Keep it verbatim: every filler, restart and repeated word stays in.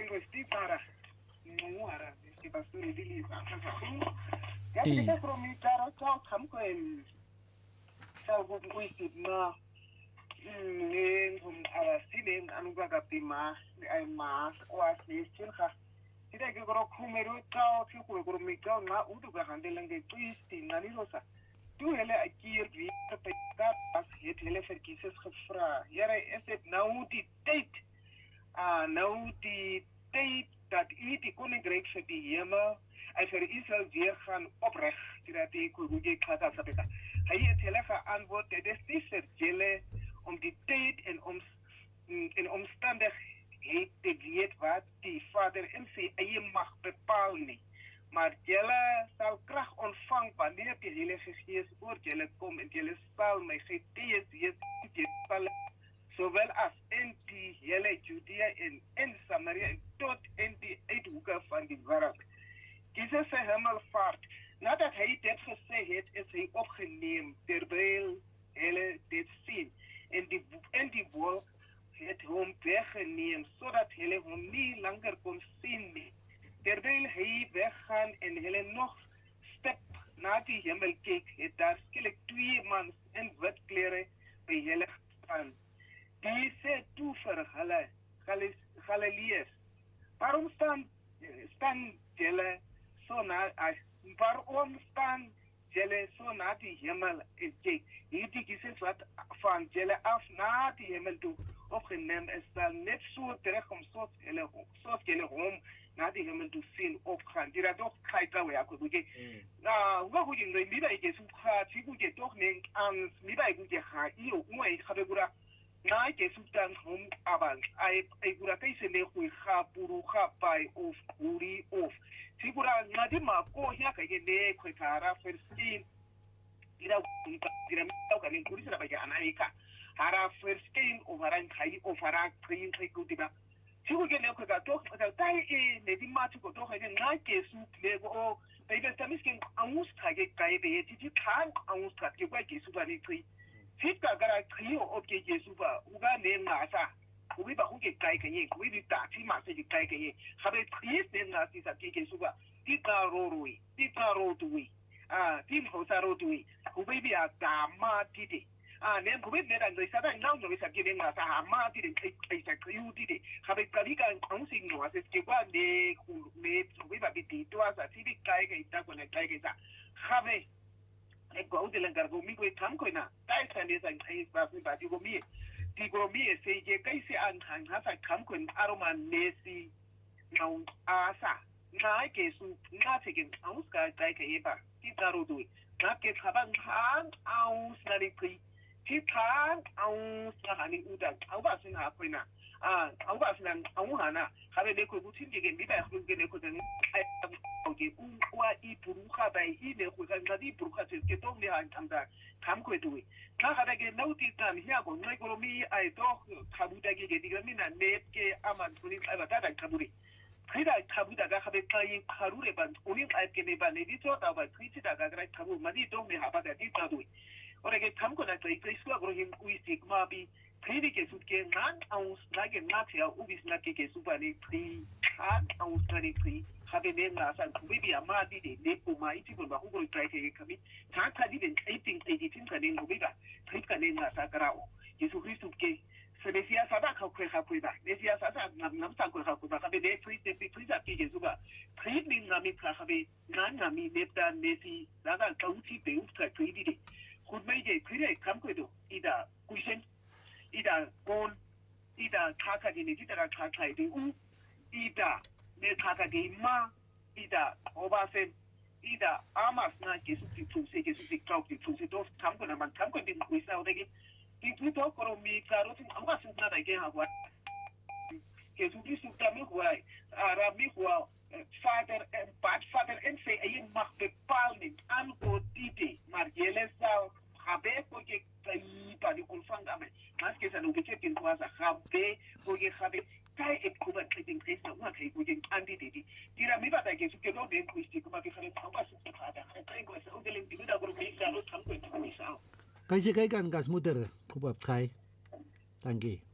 questi para nuara questi pastori di lì sa ya kita kromi cara ciao kamkoen ciao bu questi na ne hum ala sinen anu baga pima ai mas was ni chinha tidak ke goro kumero ciao ci ko goro mi ciao na udu ga handelange questi na ni rosa tu hele akir vi pe ka as het hele verkieses gevra jare is dit nou die tyd ah nou die tyd dat u die koninkryk vir die hemel en vir Israel weer gaan opreg dat die koeie kata sabeta hy het hele geantwoord dit is nie vir julle om die tyd en om en omstandigheid te weet wat die Vader in sy eie mag bepaal nie maar julle sal krag ontvang wanneer die Heilige Gees oor julle kom en julle sal my getuies wees sowel as in die hele Judea en in Samaria en tot in die uithoeke van die wêreld. Jesus se hemelvaart, nadat hy dit gesê het, is hy opgeneem terwyl hulle dit sien en die en die wolk het hom weggeneem sodat hulle hom nie langer kon sien nie. Terwyl hy weggaan en hulle nog stap na die hemel kyk, het daar skielik twee mans in wit klere by hulle gestaan. Die sê toe vir hulle, Galileërs, waarom staan, staan julle so na, waarom staan julle so na die hemel en kyk? Hierdie Jesus wat van julle af na die hemel toe opgeneem is, sal net so terugkom soos julle, soos julle hom na die hemel toe sien opgaan. Die dat toch kaita we ako kuke. Na, uga kuke ngai miba ike sukha, chi kuke toch neng ans, miba ike ha, iyo, uwa ikabe gura, na ike suktan hom abang, ay gura kaise ne hui ha, puru ha, pai, of, uri, of. Chi gura, nga di ma ko hiya kage ne kwe kara, ferskin, ira uka, ira mitaw ka, neng kuri sila baya anaika, hara ferskin, of harang kai, of harang kain kai kutiba, Chico get no quick talk, but I'll die in the Dimatic or talk again, like a soup, or baby, Tamiskin, almost target guy, did you can't almost cut your way, super tree. Fifka got a trio of J Super, who got named Nasa, who we who get like a yin, we did that, he must take like a yin. Have a three named Nasis at J Super, Tita Rorui, Tita Rotui, ah, Tim Hosa Rotui, who maybe a Dama Titi. Ah, nem kubit net ang isa na inaw no isa kini nga sa hama ti din kay sa kriu ti di habe kalika ang sing no ases ke kwa de me subi ba biti to asa ti bi kai kai ta ko na kai kai sa habe e ko de lang gargo mi ko tham ko na tai sa ne sa kai ba ba ti ko mi ti ko mi se je kai se an han ha sa tham ko aroma nesi na asa na ke su na te ke ang ska kai kai ba ti taro do na ke khabang han au sa ri pri Titan, au sahani udan, au ba sin ha koina. Ah, au ba sin au hana. Habe ne ko butin de gen biba ko gen ko den ai au ge un kwa i puruha bai i ne ko kan gadi puruha se ke to ne han tamda kam ko duwi. Ka hada ge nau ti tan hiya ko nai ko mi ai to tabu da ge ge diga mina ne ke aman kuni ai ba ta da kaburi. Kida tabu da ga habe kai harure ban uni ai ke ne ba ne di to ta ba kriti da ga ga tabu madi to ne ha ba da di ta duwi. Ora che tamko na tai tai sua gro him kuistik mabi pridi ke sutke nan aus nage natia ubis na ke ke supani pri han aus tani pri habe ne na san kubibi amadi de ne ko mai ti ba ko gro tai ke kami ta ta di den eighteen eighteen ka ne kubiba trip ka ne na sa karao Yesu Kristo ke se mesia sa ba ka kwe ka kwe ba mesia sa sa nam nam sa kwe ka kwe ba habe de tri de tri sa ke Yesu ba tri min na mi ka habe nan na mi nepta nesi da ga ka uti pe utka tri di Goed mee je kire kamkwedo ida kuisen ida gon ida kaka di ne ida kaka di u ida ne kaka di ma ida obasen ida amas na Jesu ti tuse Jesu ti talk ti tuse do kamko na man kamko din kuisa odegi ti tu to koro mi karo tin amas na da ge ha wa Jesu ti su ta mi wa ara mi wa Vader en Paat, Vader en sy eie mag bepaal nie, aan ko tite, maar jylle sal gabe koke kaipa di konfang ame, mas ke sa no beke tin kwa sa gabe koke gabe, kai ek kuba kliting kres na uma kai koke andi titi, tira mi bata ke suke do den kuisti kuma ke kare tangwa suke kata, kai ko sa udeleng tibu da guru me ka lo tangko itu kami sao. Kai se kai kan gas muter kuba kai, tangki.